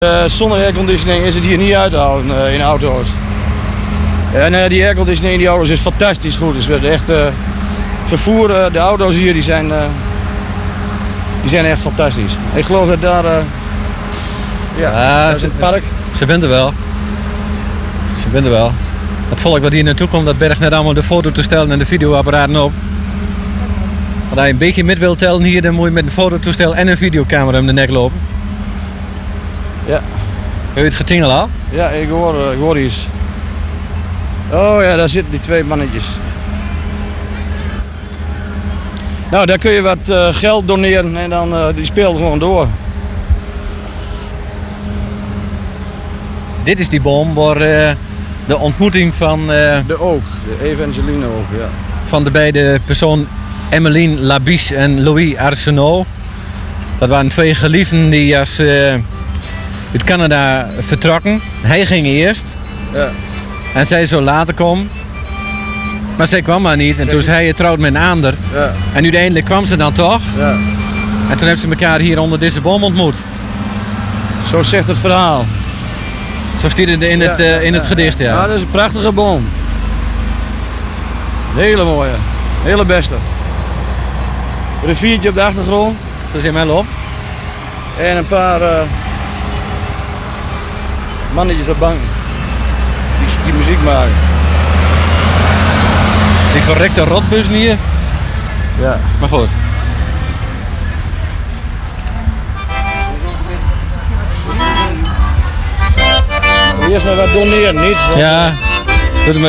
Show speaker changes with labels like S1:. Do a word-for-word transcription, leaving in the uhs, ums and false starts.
S1: Uh, zonder airconditioning is het hier niet uit te houden uh, in auto's. En uh, die airconditioning in die auto's is fantastisch goed. Dus we echt uh, vervoer, uh, de auto's hier die zijn, uh, die zijn echt fantastisch. Ik geloof dat daar, uh, ja,
S2: ja
S1: dat is
S2: ze,
S1: het park.
S2: Ze, ze bent er wel. Ze bent er wel. Het volk wat hier naartoe komt, dat bergt net allemaal de fototoestellen en de videoapparaten op. Als je een beetje met wilt tellen hier, dan moet je met een fototoestel en een videocamera om de nek lopen.
S1: Ja.
S2: Heb je het getingel al?
S1: Ja, ik hoor, uh, ik hoor iets. Oh ja, daar zitten die twee mannetjes. Nou, daar kun je wat uh, geld doneren en dan uh, die speelt gewoon door.
S2: Dit is die boom waar uh, de ontmoeting van, uh,
S1: de Oak, de Evangeline Oak, ja.
S2: van de beide personen Emmeline Labiche en Louis Arsenault. Dat waren twee geliefden die als, uh, uit Canada vertrokken. Hij ging eerst.
S1: Ja.
S2: En zij zou later komen. Maar zij kwam maar niet. En toen is hij getrouwd met een ander.
S1: Ja.
S2: En uiteindelijk kwam ze dan toch.
S1: Ja.
S2: En toen hebben ze elkaar hier onder deze boom ontmoet.
S1: Zo zegt het verhaal.
S2: Zo staat het in het, uh, in het
S1: ja,
S2: gedicht, ja.
S1: Ja, dat is een prachtige boom. Een hele mooie. Hele beste. Riviertje op de achtergrond.
S2: Zo zit mij op.
S1: En een paar uh, mannetjes op bank. Die, die muziek maken.
S2: Die verrekte rotbus hier.
S1: Ja.
S2: Maar goed.
S1: Eerst maar wat doneren, niet?
S2: Ja. Doe het maar